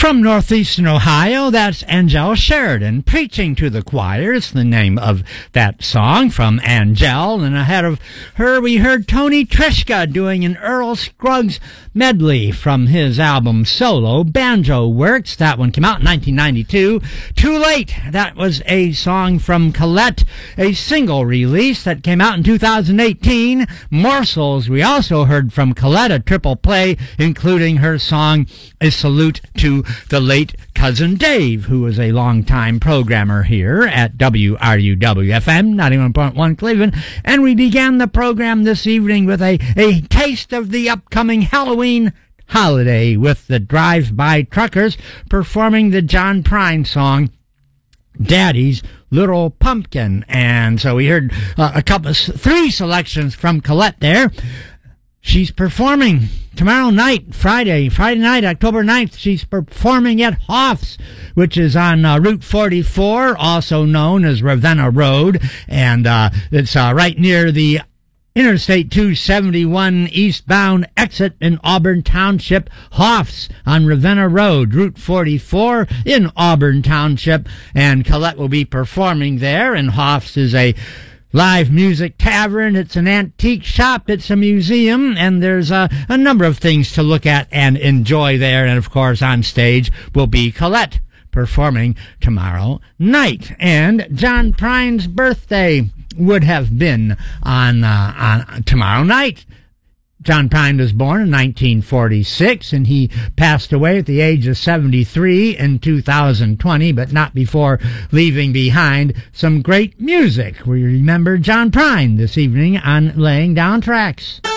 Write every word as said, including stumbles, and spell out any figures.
From northeastern Ohio, that's Angel Sheridan, Preaching to the Choir. It's the name of that song from Angel. And ahead of her, we heard Tony Trischka doing an Earl Scruggs medley from his album Solo Banjo Works. That one came out in nineteen ninety-two. Too Late, that was a song from Colette, a single release that came out in two thousand eighteen. Morsels, we also heard from Colette, a triple play, including her song A Salute to the Late Cousin Dave, who was a longtime programmer here at W R U W F M ninety-one point one Cleveland. And we began the program this evening with a, a taste of the upcoming Halloween holiday with the Drive-By Truckers performing the John Prine song Daddy's Little Pumpkin. And so we heard uh, a couple, three selections from Colette there. She's performing tomorrow night, Friday, Friday night, October ninth. She's performing at Hoff's, which is on uh, Route forty-four, also known as Ravenna Road. And uh, it's uh, right near the Interstate two seventy-one eastbound exit in Auburn Township. Hoff's on Ravenna Road, Route forty-four in Auburn Township. And Colette will be performing there. And Hoff's is a live music tavern. It's an antique shop. It's a museum. And there's a, a number of things to look at and enjoy there. And, of course, on stage will be Colette performing tomorrow night. And John Prine's birthday would have been on, uh, on tomorrow night. John Prine was born in nineteen forty-six, and he passed away at the age of seventy-three in two thousand twenty, but not before leaving behind some great music. We remember John Prine this evening on Laying Down Tracks.